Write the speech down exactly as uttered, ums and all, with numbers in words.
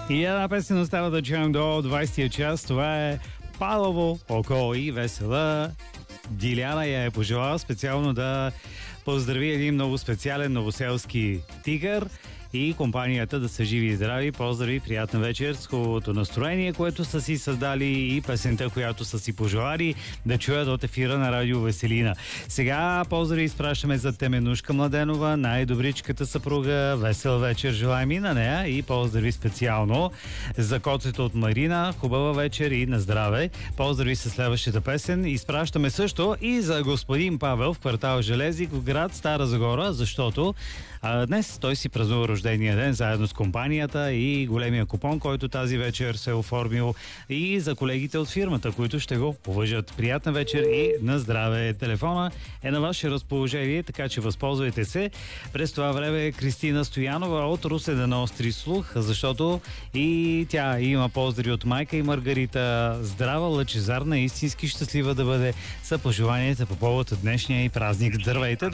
И една песен остава да чуем до двайсетия час. Това е Палово око и весела. Диляна я е пожелала специално да поздрави един много специален новоселски тигър и компанията да са живи и здрави. Поздрави, приятна вечер с хубавото настроение, което са си създали и песента, която са си пожелали да чуят от ефира на Радио Веселина. Сега поздрави изпращаме за Теменушка Младенова, най-добричката съпруга. Весел вечер желаем и на нея и поздрави специално за коцето от Марина. Хубава вечер и на здраве. Поздрави със следващата песен. Изпращаме също и за господин Павел в квартал Железник в град Стара Загора, защото а, днес той си празнува рождения ден заедно с компанията и големия купон, който тази вечер се е оформил, и за колегите от фирмата, които ще го повъжат. Приятна вечер и на здраве. Телефона е на ваше разположение, така че възползвайте се. През това време Кристина Стоянова от Русе да наостри слух, защото и тя има поздрави от майка и Маргарита. Здрава, лъчезарна, истински щастлива да бъде, са пожеланията по повод днешния и празник. Здравейте!